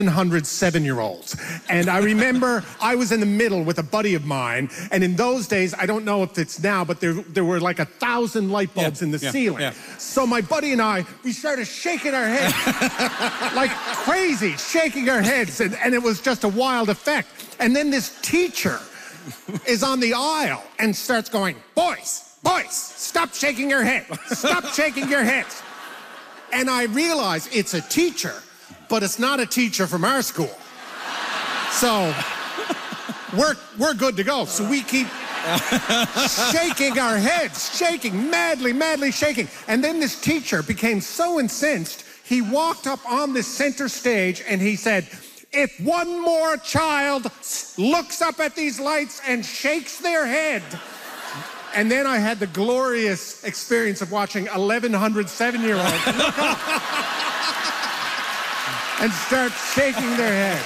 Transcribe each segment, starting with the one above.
707-year-olds. And I remember I was in the middle with a buddy of mine, and in those days, I don't know if it's now, but there were like 1,000 light bulbs in the ceiling. Yeah. So my buddy and I, we started shaking our heads like crazy, shaking our heads, and it was just a wild effect. And then this teacher is on the aisle and starts going, boys, stop shaking your head. Stop shaking your heads. And I realize it's a teacher, but it's not a teacher from our school. So we're good to go. So we keep shaking our heads, shaking, madly shaking. And then this teacher became so incensed, he walked up on the center stage and he said, if one more child looks up at these lights and shakes their head. And then I had the glorious experience of watching 1,100 7-year-olds look up and start shaking their head.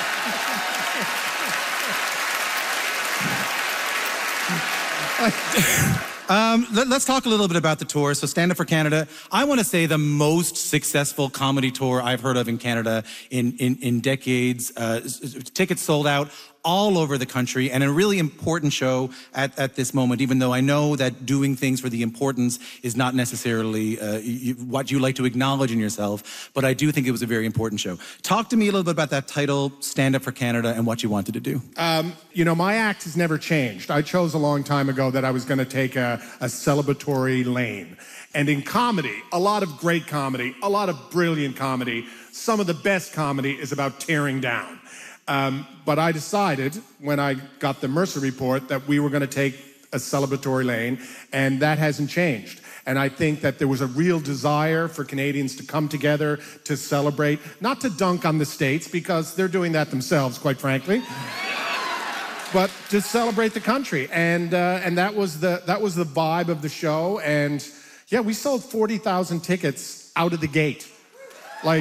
Let's talk a little bit about the tour. So Stand Up for Canada, I want to say the most successful comedy tour I've heard of in Canada in decades. Tickets sold out all over the country, and a really important show at this moment, even though I know that doing things for the importance is not necessarily what you like to acknowledge in yourself, but I do think it was a very important show. Talk to me a little bit about that title, Stand Up for Canada, and what you wanted to do. You know, my act has never changed. I chose a long time ago that I was going to take a celebratory lane. And in comedy, a lot of great comedy, a lot of brilliant comedy, some of the best comedy is about tearing down. But I decided when I got the Mercer report that we were going to take a celebratory lane, and that hasn't changed. And I think that there was a real desire for Canadians to come together to celebrate, not to dunk on the States, because they're doing that themselves, quite frankly, but to celebrate the country. And that was the vibe of the show. And yeah, we sold 40,000 tickets out of the gate. Like,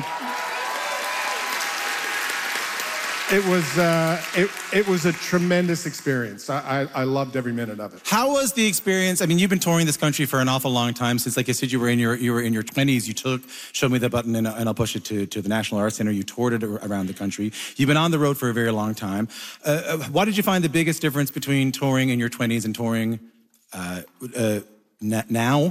it was a tremendous experience. I loved every minute of it. How was the experience? I mean, you've been touring this country for an awful long time. Since, like I said, you were in your 20s. You took Show Me the Button and I'll Push It to the National Arts Center. You toured it around the country. You've been on the road for a very long time. What did you find the biggest difference between touring in your 20s and touring now?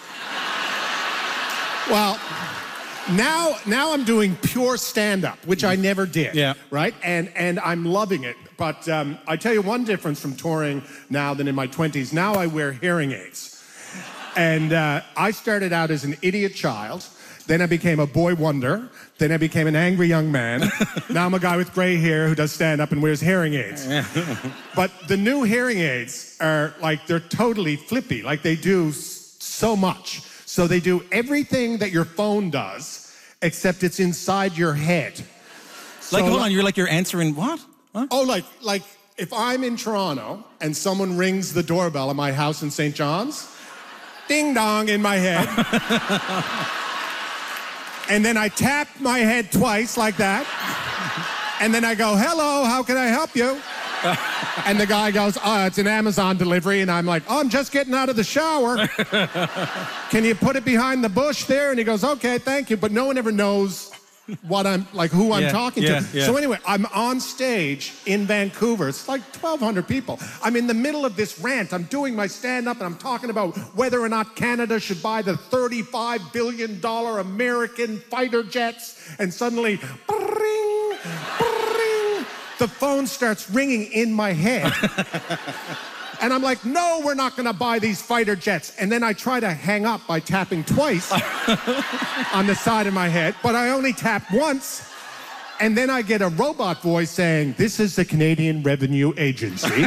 Well, now I'm doing pure stand-up, which I never did, right? And I'm loving it. But I tell you one difference from touring now than in my 20s. Now I wear hearing aids. And I started out as an idiot child. Then I became a boy wonder. Then I became an angry young man. Now I'm a guy with gray hair who does stand-up and wears hearing aids. But the new hearing aids are like, they're totally flippy. Like they do so much. So they do everything that your phone does, except it's inside your head. So, like, hold on, you're answering what? Oh, like if I'm in Toronto and someone rings the doorbell at my house in St. John's, ding dong in my head. And then I tap my head twice like that. And then I go, hello, how can I help you? And the guy goes, oh, it's an Amazon delivery. And I'm like, oh, I'm just getting out of the shower. Can you put it behind the bush there? And he goes, okay, thank you. But no one ever knows what I'm, like who I'm talking to. So anyway, I'm on stage in Vancouver. It's like 1,200 people. I'm in the middle of this rant. I'm doing my stand-up and I'm talking about whether or not Canada should buy the $35 billion American fighter jets. And suddenly, bring, the phone starts ringing in my head. And I'm like, no, we're not gonna buy these fighter jets. And then I try to hang up by tapping twice on the side of my head, but I only tap once. And then I get a robot voice saying, this is the Canadian Revenue Agency.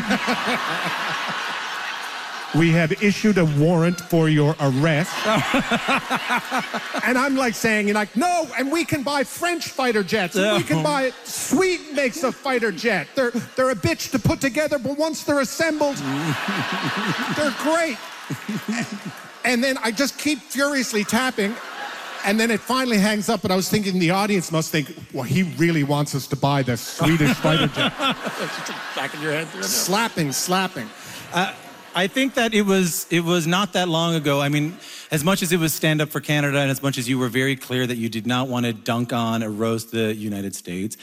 We have issued a warrant for your arrest. And I'm like saying, you're like, no, and we can buy French fighter jets. And we can buy it. Sweden makes a fighter jet. They're a bitch to put together, but once they're assembled, they're great. And then I just keep furiously tapping. And then it finally hangs up, and I was thinking the audience must think, well, he really wants us to buy the Swedish fighter jet. Back in your head. Slapping. I think that it was not that long ago. I mean, as much as it was Stand Up for Canada and as much as you were very clear that you did not want to dunk on or roast the United States,